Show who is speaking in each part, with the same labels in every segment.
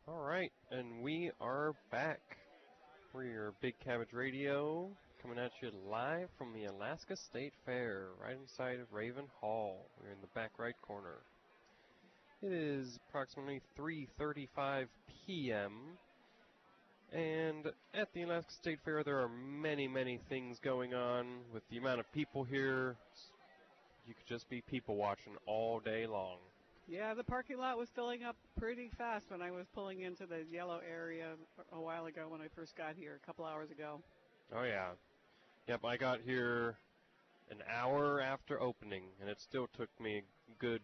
Speaker 1: Alright, and we are back. We're your Big Cabbage Radio, coming at you live from the Alaska State Fair, right inside of Raven Hall. We're in the back right corner. It is approximately 3:35 p.m., and at the Alaska State Fair there are many, many things going on. With the amount of people here, you could just be people watching all day long.
Speaker 2: Yeah, the parking lot was filling up pretty fast when I was pulling into the yellow area a while ago when I first got here, a couple hours ago.
Speaker 1: Oh yeah. Yep, I got here an hour after opening, and it still took me a good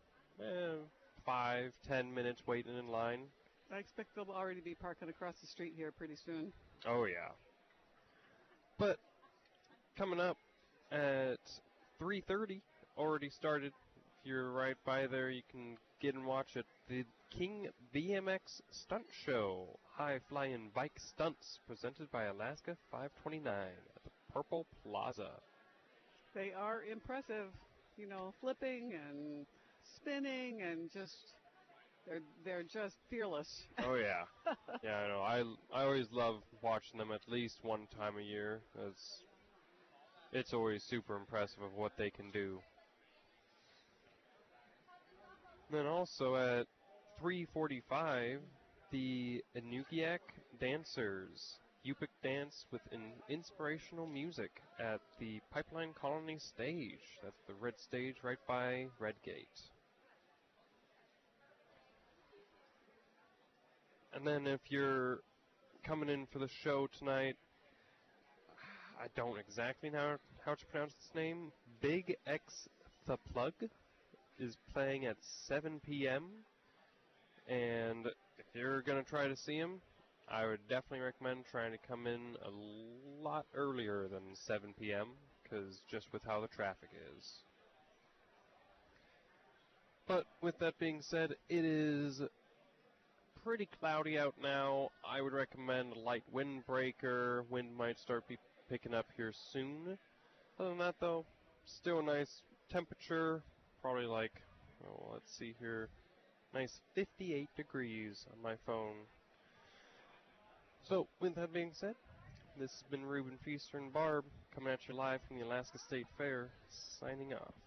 Speaker 1: 5-10 minutes waiting in line.
Speaker 2: I expect they'll already be parking across the street here pretty soon.
Speaker 1: Oh yeah. But coming up at 3:30, already started. If you're right by there, you can get and watch it. The King BMX Stunt Show, High Flying Bike Stunts, presented by Alaska 529 at the Purple Plaza.
Speaker 2: They are impressive, flipping and spinning and just they're just fearless.
Speaker 1: Oh yeah. Yeah, I know. I always love watching them at least one time a year. It's always super impressive of what they can do. Then also at 3:45, the Inupiaq Dancers, Yupik dance with inspirational music at the Pipeline Colony stage. That's the red stage right by Red Gate. And then if you're coming in for the show tonight, I don't exactly know how to pronounce this name. Big X The Plug is playing at 7 p.m. And if you're going to try to see him, I would definitely recommend trying to come in a lot earlier than 7 p.m. because just with how the traffic is. But with that being said, it is pretty cloudy out now. I would recommend a light windbreaker. Wind might start picking up here soon. Other than that, though, still a nice temperature. Probably let's see here, nice 58 degrees on my phone. So, with that being said, this has been Ruben Feaster and Barb coming at you live from the Alaska State Fair, signing off.